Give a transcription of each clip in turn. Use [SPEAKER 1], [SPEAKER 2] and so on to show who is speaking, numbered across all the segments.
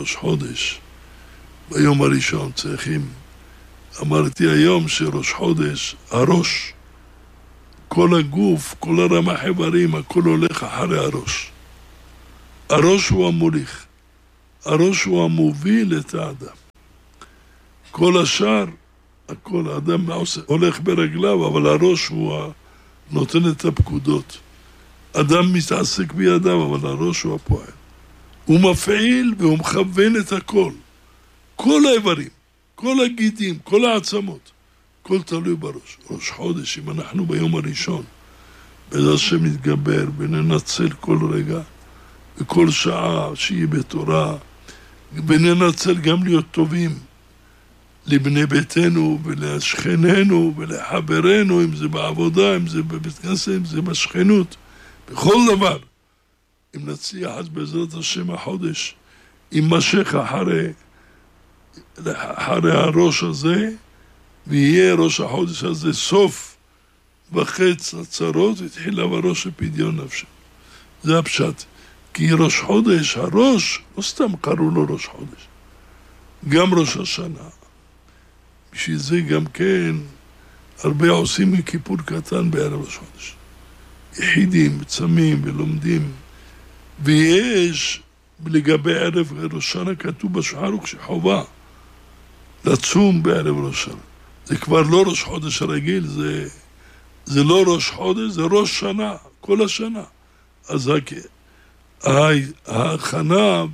[SPEAKER 1] ראש חודש, ביום הראשון צריכים, אמרתי היום שראש חודש, הראש, כל הגוף, כל הרמ"ח איברים, הכל הולך אחרי הראש. הראש הוא המוליך, הראש הוא המוביל את האדם. כל השאר, הכל האדם הולך ברגליו, אבל הראש הוא נותן את הפקודות. אדם מתעסק בידיו, אבל הראש הוא הפועל. הוא מפעיל והוא מכוון את הכל. כל האיברים, כל הגידים, כל העצמות, כל תלוי בראש. ראש חודש, אם אנחנו ביום הראשון, בעזרת השם נתגבר וננצל כל רגע, וכל שעה שיהיה בתורה, וננצל גם להיות טובים לבני ביתנו ולשכננו ולחברנו, אם זה בעבודה, אם זה בבית כנסת, אם זה בשכנות, בכל דבר. אם נצליח אז בעזרת השם החודש, יימשך אחרי הראש הזה, ויהיה ראש החודש הזה סוף וחץ הצרות, התחילה בראש הפדיון נפשם. זה הפשט. כי ראש חודש, הראש, לא סתם קראו לו ראש חודש. גם ראש השנה. בשביל זה גם כן, הרבה עושים מכיפור קטן בערב ראש חודש. יחידים, צמים ולומדים. ויש, לגבי ערב ראש שנה, כתוב בשולחן ערוך שחובה לצום בערב ראש שנה. זה כבר לא ראש חודש הרגיל, זה לא ראש חודש, זה ראש שנה, כל השנה. אז ההכנה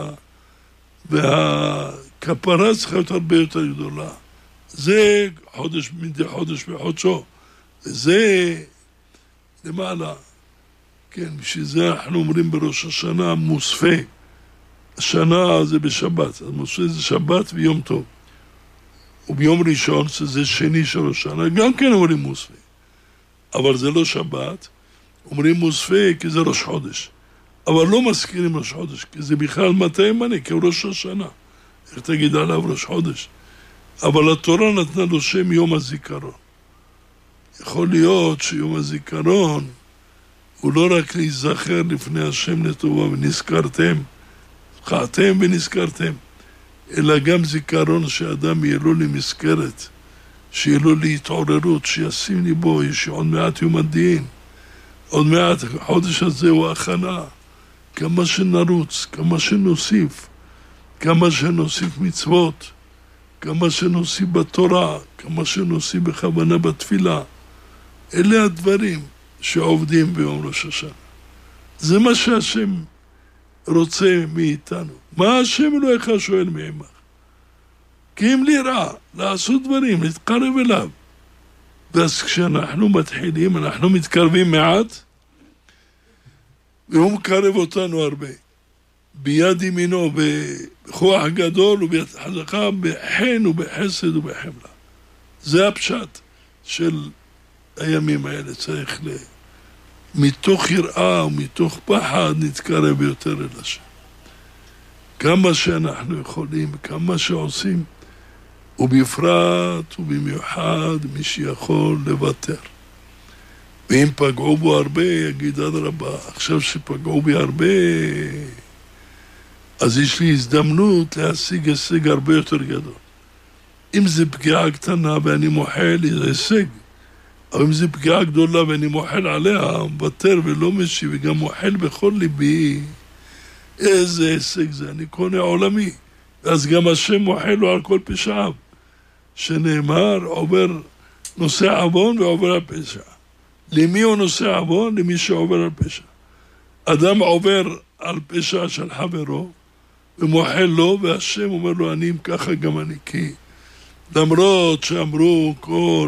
[SPEAKER 1] והכפרה צריכה להיות הרבה יותר גדולה. זה חודש מדי חודש בחודשו. וזה למעלה. כן, בשביל זה אנחנו אומרים בראש השנה מוספה. השנה זה בשבת, אז מוספה זה שבת ויום טוב. וביום ראשון, שזה שני של ראש השנה, גם כן אומרים מוספה. אבל זה לא שבת, אומרים מוספה כי זה ראש חודש. אבל לא מזכירים ראש חודש, כי זה בכלל מתי מנה, כראש השנה. איך תגיד עליו ראש חודש? אבל התורה נתנה לו שם יום הזיכרון. יכול להיות שיום הזיכרון הוא לא רק להיזכר לפני השם לטובה ונזכרתם, חעתם ונזכרתם, אלא גם זיכרון שאדם יהיה לו למזכרת, שיהיה לו להתעוררות, שישים לי בו, יש עוד מעט יום הדין, עוד מעט החודש הזה הוא הכנה, כמה שנרוץ, כמה שנוסיף, כמה שנוסיף מצוות, כמה שנוסיף בתורה, כמה שנוסיף בכוונה בתפילה. אלה הדברים שעובדים ביום ראש השנה. זה מה שהשם רוצה מאיתנו. מה השם אלוהיך שואל מעמך? כי אם ליראה, לעשות דברים, להתקרב אליו. ואז כשאנחנו מתחילים, אנחנו מתקרבים מעט, והוא מקרב אותנו הרבה. ביד ימינו, בכוח גדול וביד חזקה, בחן ובחסד ובחמלה. זה הפשט של הימים האלה. צריך מתוך יראה ומתוך פחד נתקרב יותר אל השם. כמה שאנחנו יכולים, כמה שעושים, ובפרט ובמיוחד מי שיכול לוותר. ואם פגעו בו הרבה, יגיד עד רבה, עכשיו שפגעו בי הרבה, אז יש לי הזדמנות להשיג הישג הרבה יותר גדול. אם זה פגיעה קטנה ואני מוחל, זה הישג. אבל אם זה פגיעה גדולה ואני מוחל עליה, מוותר ולא משיב, וגם מוחל בכל ליבי, איזה הישג זה, אני קונה עולמי. ואז גם השם מוחל לו על כל פשעיו. שנאמר, עובר נושא עוון ועובר על פשע. למי הוא נושא עוון? למי שעובר על פשע. אדם עובר על פשע של חברו, ומוחל לו, והשם אומר לו, אני אם ככה גם אני, כי למרות שאמרו כל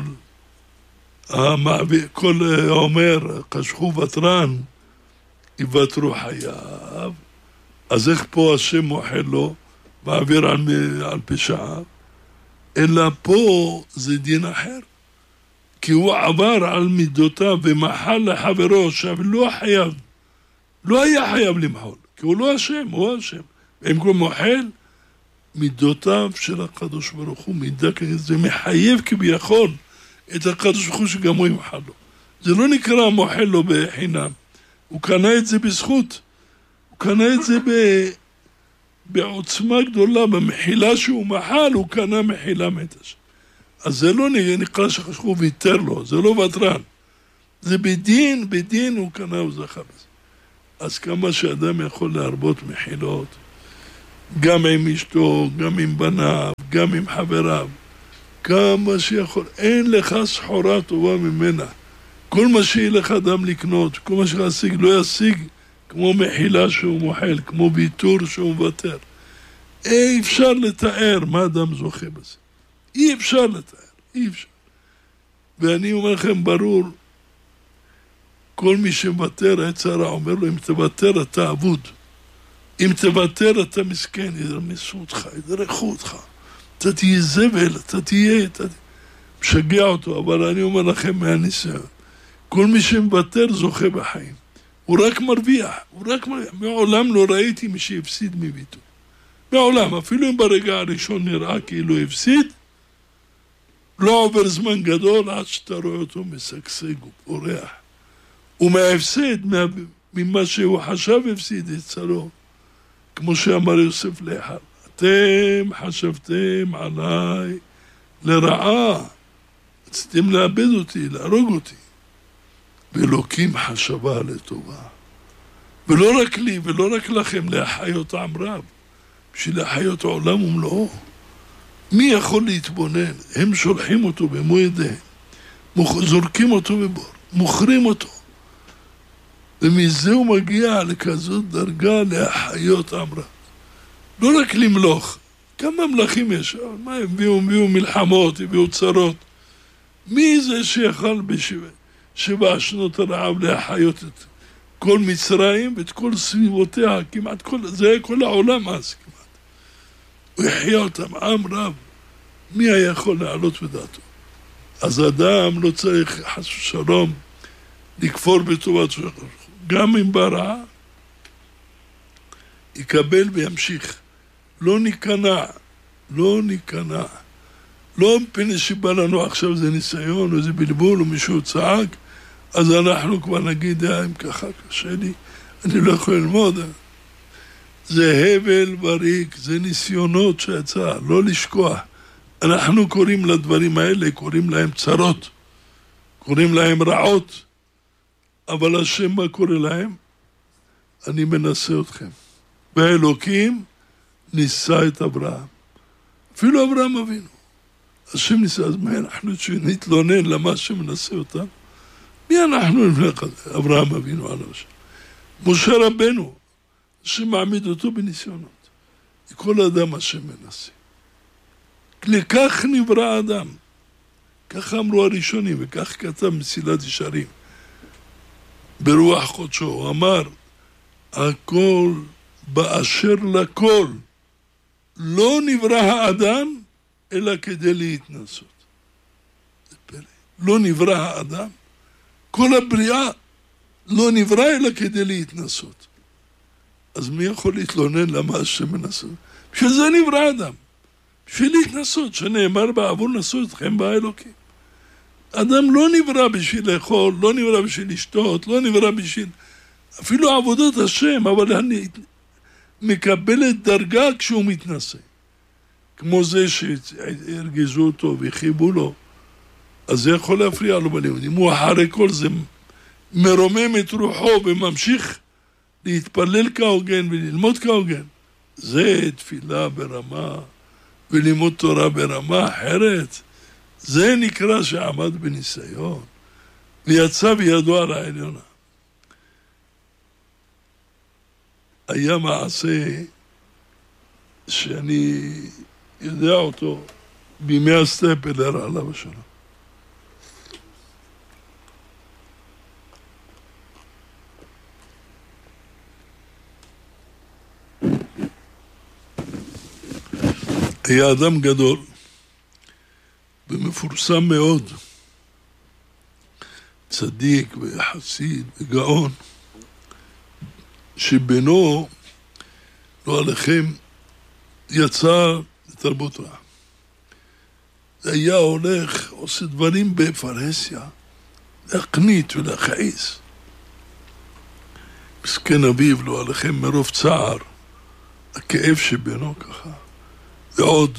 [SPEAKER 1] אומר, קשחו ותרן, יוותרו חייו, אז איך פה השם מוחל לו, מעביר על פשעיו? אלא פה זה דין אחר. כי הוא עבר על מידותיו ומחל לחברו, עכשיו לא חייב, לא היה חייב למחול, כי הוא לא השם, הוא השם. ואם הוא מוחל, מידותיו של הקדוש ברוך הוא, מידה כזה, זה מחייב כביכול את הקדוש ברוך הוא שגם הוא ימחל לו. זה לא נקרא מוחל לו בחינם, הוא קנה את זה בזכות, הוא קנה את זה בעוצמה גדולה, במחילה שהוא מחל, הוא קנה מחילה מאת השם. אז זה לא נקרא שחשכו ויתר לו, זה לא ותרן. זה בדין הוא קנה וזכה בזה. אז כמה שאדם יכול להרבות מחילות, גם עם אשתו, גם עם בניו, גם עם חבריו, כמה שיכול, אין לך סחורה טובה ממנה. כל מה שיהיה לך אדם לקנות, כל מה שישיג, לא ישיג כמו מחילה שהוא מוחל, כמו ויתור שהוא מוותר. אי אפשר לתאר מה אדם זוכה בזה. אי אפשר לתאר, אי אפשר. ואני אומר לכם ברור, כל מי שמוותר, היצרה אומר לו, אם תוותר אתה אבוד. אם תוותר אתה מסכן, ירמסו אותך, ידרכו אותך. אתה תהיה זבל, אתה תהיה, משגע אותו, אבל אני אומר לכם מהניסיון, כל מי שמוותר זוכה בחיים. הוא רק מרוויח, מעולם לא ראיתי מי שהפסיד מביתו. מעולם, אפילו אם ברגע הראשון נראה כאילו הפסיד, לא עובר זמן גדול עד שאתה רואה אותו משגשג ופורח. ומההפסד, ממה שהוא חשב הפסיד יצרו, כמו שאמר יוסף לאחיו, אתם חשבתם עליי לרעה, רציתם לאבד אותי, להרוג אותי. ואלוקים חשבה לטובה. ולא רק לי ולא רק לכם, להחיות עם רב, בשביל להחיות העולם ומלואו. מי יכול להתבונן? הם שולחים אותו במו ידיהם, זורקים אותו בבור, מוכרים אותו. ומזה הוא מגיע לכזאת דרגה להחיות עם רב. לא רק למלוך, כמה מלכים יש? מה הביאו מלחמות, הביאו צרות. מי זה שיכל בשבע שנות הרעב להחיות את כל מצרים ואת כל סביבותיה, כמעט זה כל העולם אז כמעט. הוא יחיה אותם, עם רב. מי היה יכול לעלות בדעתו? אז אדם לא צריך חס ושלום לכפור בטובת שלו. גם אם ברע, יקבל וימשיך. לא ניכנע, לא ניכנע. לא מפני שבא לנו עכשיו זה ניסיון או זה בלבול או מישהו צעק, אז אנחנו כבר נגיד, אם ככה קשה לי, אני לא יכול ללמוד. זה הבל וריק, זה ניסיונות שיצא, לא לשכוח. אנחנו קוראים לדברים האלה, קוראים להם צרות, קוראים להם רעות, אבל השם מה קורא להם? אני מנסה אתכם. והאלוקים ניסה את אברהם. אפילו אברהם אבינו. השם ניסה, אז מה אנחנו נתלונן למה השם מנסה אותם? מי אנחנו נבלך הזה? אברהם אבינו עליו השם. משה רבנו, השם מעמיד אותו בניסיונות. כל אדם השם מנסה. לכך נברא אדם. כך אמרו הראשונים, וכך כתב מסילת ישרים. ברוח קודשו, הוא אמר, הכל באשר לכל, לא נברא האדם, אלא כדי להתנסות. זה פלא. לא נברא האדם, כל הבריאה לא נברא אלא כדי להתנסות. אז מי יכול להתלונן למה השם מנסות? בשביל זה נברא אדם. בשביל להתנסות, שנאמר בעבור נסו אתכם באלוקים. אדם לא נברא בשביל לאכול, לא נברא בשביל לשתות, לא נברא בשביל... אפילו עבודת השם, אבל אני מקבל את דרגה כשהוא מתנסה. כמו זה שהרגזו אותו וחיבו לו, אז זה יכול להפריע לו בלימודים. הוא אחרי כל זה מרומם את רוחו וממשיך להתפלל כהוגן וללמוד כהוגן. זה תפילה ברמה ולימוד תורה ברמה אחרת. זה נקרא שעמד בניסיון ויצא בידו על העליונה. היה מעשה שאני יודע אותו בימי הסטפלר עליו השלום. היה אדם גדול ומפורסם מאוד, צדיק וחסיד וגאון, שבנו, לא עליכם, יצא לתרבות רעה. היה הולך, עושה דברים בפרהסיה, להקנית ולהכעיס. מסכן אביו, לא עליכם, מרוב צער, הכאב שבנו ככה. ועוד,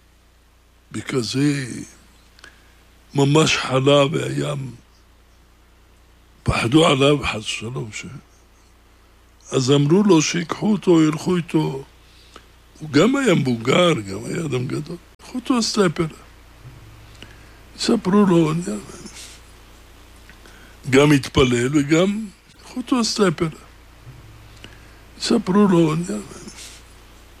[SPEAKER 1] בכזה ממש חלה והים, פחדו עליו חס שלום אז אמרו לו שיקחו אותו, ילכו איתו. הוא גם היה מבוגר, גם היה אדם גדול. ילכו אותו הסטייפר. ספרו לו, גם התפלל וגם ילכו אותו הסטייפר. ספרו לו,